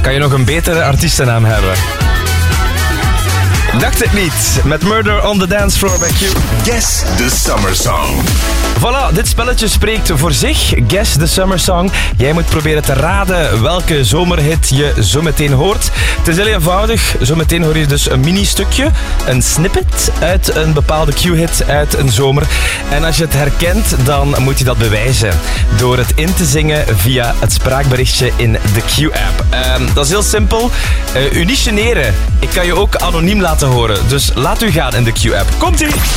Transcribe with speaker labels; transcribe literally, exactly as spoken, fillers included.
Speaker 1: Kan je nog een betere artiestennaam hebben? Dacht het niet. Met Murder on the Dance Floor bij Q.
Speaker 2: Guess the Summer Song.
Speaker 1: Voilà, dit spelletje spreekt voor zich. Guess the Summer Song. Jij moet proberen te raden welke zomerhit je zo meteen hoort. Het is heel eenvoudig. Zometeen hoor je dus een mini-stukje, een snippet uit een bepaalde Q-hit uit een zomer. En als je het herkent, dan moet je dat bewijzen door het in te zingen via het spraakberichtje in de Q-app. Um, dat is heel simpel. Uh, u niet generen. Ik kan je ook anoniem laten horen. Dus laat u gaan in de Q-app. Komt-ie!